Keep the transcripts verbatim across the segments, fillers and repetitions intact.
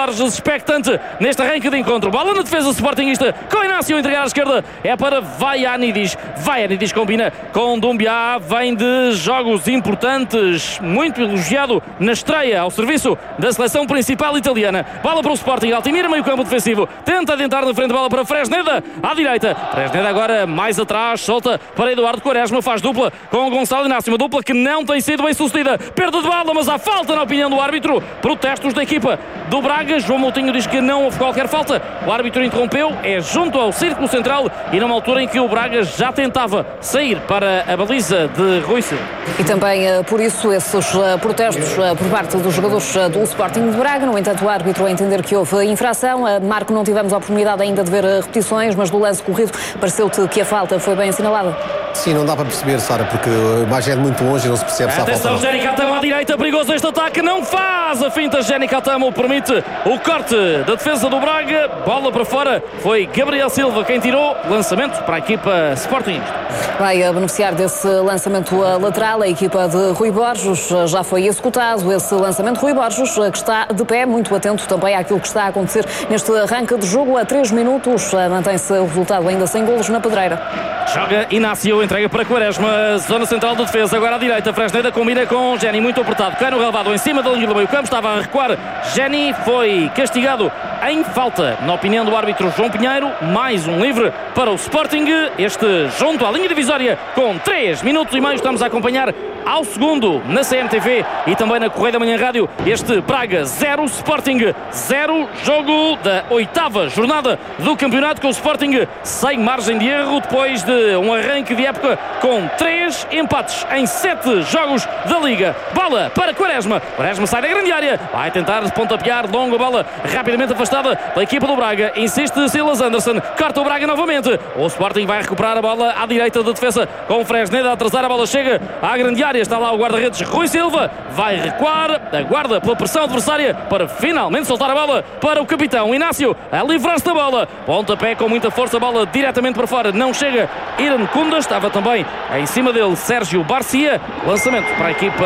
Soares expectante neste arranque de encontro. Bola na defesa sportingista com Inácio a entregar à esquerda. É para Vaianidis. Vaianidis combina com Doumbia. Vem de jogos importantes. Muito elogiado na estreia ao serviço da seleção principal italiana. Bola para o Sporting. Altimira, meio campo defensivo. Tenta adentrar na frente. Bola para Fresneda à direita. Fresneda agora mais atrás. Solta para Eduardo Quaresma. Faz dupla com Gonçalo Inácio. Uma dupla que não tem sido bem sucedida. Perda de bola, mas há falta na opinião do árbitro. Protestos da equipa do Braga. João Moutinho diz que não houve qualquer falta. O árbitro interrompeu. É junto ao círculo central e numa altura em que o Braga já tentava sair para a baliza de Rui Silva. E também por isso esses protestos por parte dos jogadores do Sporting de Braga. No entanto, o árbitro a entender que houve infração. Marco, não tivemos a oportunidade ainda de ver repetições, mas do lance corrido pareceu-te que a falta foi bem assinalada? Sim, não dá para perceber, Sara, porque a imagem é muito longe e não se percebe se há falta. Atenção, Jenny Catamo à direita, perigoso este ataque, não faz a finta. Jenny Catamo permite o corte da defesa do Braga, bola para fora, foi Gabriel Silva quem tirou, lançamento para a equipa Sporting. Vai beneficiar desse lançamento lateral a equipa de Rui Borges, já foi executado esse lançamento. Rui Borges, que está de pé, muito atento também àquilo que está a acontecer neste arranque de jogo, a três minutos, mantém-se o resultado ainda sem golos na pedreira. Joga Inácio, entrega para Quaresma, zona central de defesa, agora à direita, Fresneda combina com Jenny, muito apertado, cai no relevado em cima da linha do meio campo, estava a recuar, Jenny foi castigado em falta, na opinião do árbitro João Pinheiro, mais um livre para o Sporting, este junto à linha divisória, com três minutos e meio, estamos a acompanhar ao segundo na C M T V e também na Correia da Manhã Rádio, este Braga zero, Sporting zero, jogo da oitava jornada do campeonato com o Sporting sem margem de erro, depois de um arranque de época com três empates em sete jogos da Liga. Bola para Quaresma, Quaresma sai da grande área, vai tentar pontapear, longa bola rapidamente afastada pela equipa do Braga, insiste Silas Anderson, corta o Braga novamente, o Sporting vai recuperar a bola à direita da defesa com o Fresneda a atrasar, a bola chega à grande área, está lá o guarda-redes Rui Silva, vai recuar, aguarda pela pressão adversária para finalmente soltar a bola para o capitão Inácio, a livrar-se da bola, pontapé com muita força, a bola diretamente para fora, não chega Irene Cunda, estava também em cima dele Sérgio Barcia, lançamento para a equipa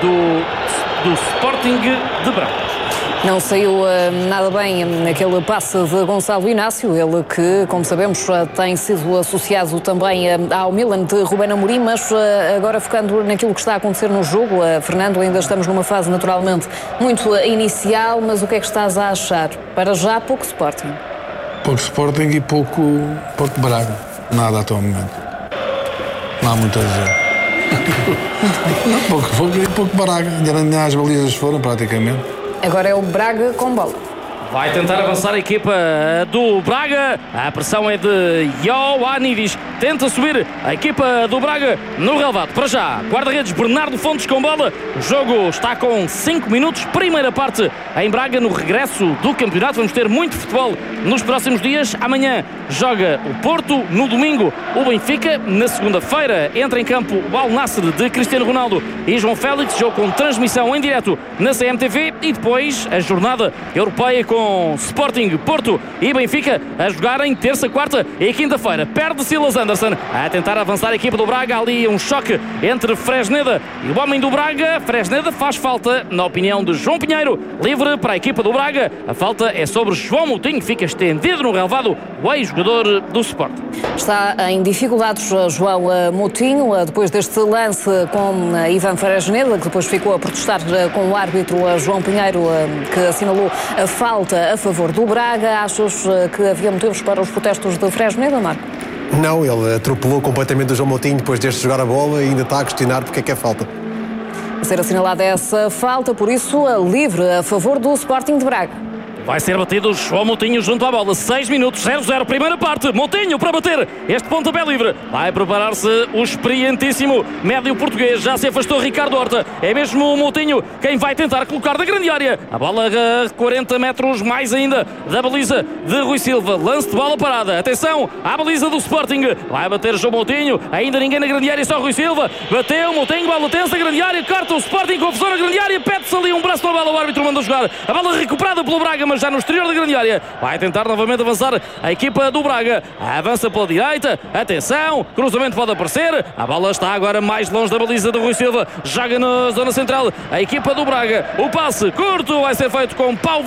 do, do Sporting de Braga. Não saiu uh, nada bem naquele passe de Gonçalo Inácio, ele que, como sabemos, uh, tem sido associado também uh, ao Milan de Rubén Amorim, mas uh, agora focando naquilo que está a acontecer no jogo, uh, Fernando, ainda estamos numa fase naturalmente muito uh, inicial, mas o que é que estás a achar? Para já, pouco Sporting. Pouco Sporting e pouco, pouco Braga. Nada até o momento. Não há muito a dizer. Não, pouco, pouco, pouco Braga. Ainda nem as balizas foram, praticamente. Agora é o Braga com bola. Vai tentar avançar a equipa do Braga. A pressão é de Ioannidis. Tenta subir a equipa do Braga no relevado. Para já, guarda-redes Bernardo Fontes com bola. O jogo está com cinco minutos. Primeira parte em Braga no regresso do campeonato. Vamos ter muito futebol nos próximos dias. Amanhã joga o Porto. No domingo, o Benfica. Na segunda-feira, entra em campo o Al Nassr de Cristiano Ronaldo e João Félix. Jogo com transmissão em direto na C M T V. E depois a jornada europeia com com Sporting, Porto e Benfica a jogar em terça, quarta e quinta-feira. Perde Silas Anderson a tentar avançar a equipa do Braga. Ali um choque entre Fresneda e o homem do Braga. Fresneda faz falta, na opinião de João Pinheiro, livre para a equipa do Braga. A falta é sobre João Moutinho, fica estendido no relevado o ex-jogador do Sporting. Está em dificuldades João Moutinho, depois deste lance com Ivan Fresneda, que depois ficou a protestar com o árbitro João Pinheiro, que assinalou a falta a favor do Braga. Achas que havia motivos para os protestos de Fresneda, Marco? Não, ele atropelou completamente o João Moutinho depois deste jogar a bola e ainda está a questionar porque é que é falta. A ser assinalada essa falta, por isso livre a favor do Sporting de Braga. Vai ser batido João Moutinho junto à bola. seis minutos, zero zero, primeira parte. Moutinho para bater este pontapé livre. Vai preparar-se o experientíssimo médio português. Já se afastou Ricardo Horta. É mesmo o Moutinho quem vai tentar colocar da grande área. A bola a quarenta metros mais ainda da baliza de Rui Silva. Lance de bola parada. Atenção à baliza do Sporting. Vai bater João Moutinho. Ainda ninguém na grande área, só Rui Silva. Bateu Moutinho, bola tensa, grande área. Corta o Sporting, confusão na grande área. Pede-se ali um braço na bola. O árbitro mandou jogar. A bola recuperada pelo Braga, mas já no exterior da grande área. Vai tentar novamente avançar a equipa do Braga. Avança pela direita. Atenção, cruzamento pode aparecer. A bola está agora mais longe da baliza do Rui Silva. Joga na zona central a equipa do Braga. O passe curto vai ser feito com Pau